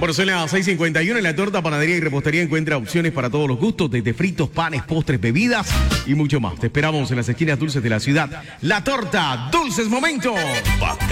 Bueno, son las 6:51 en la torta, panadería y repostería encuentra opciones para todos los gustos, desde fritos, panes, postres, bebidas y mucho más. Te esperamos en las esquinas dulces de la ciudad. La torta, dulces momentos.